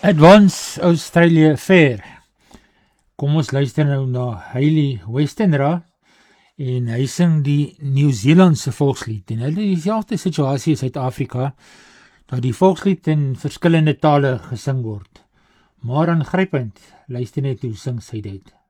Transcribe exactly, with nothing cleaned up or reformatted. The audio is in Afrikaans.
Advance Australia Fair. Kom ons luister nou na Hayley Westenra en hy sing die Nieu-Zeelandse volkslied en hulle is dieselfde situasie in Suid-Afrika dat die volkslied in verskillende tale gesing word. Maar aangrypend, luister net hoe sing sy dit.